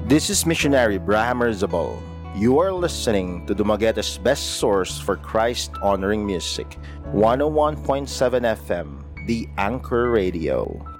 This is Missionary Brahamer Zabal. You are listening to Dumaguete's best source for Christ-honoring music, 101.7 FM, The Anchor Radio.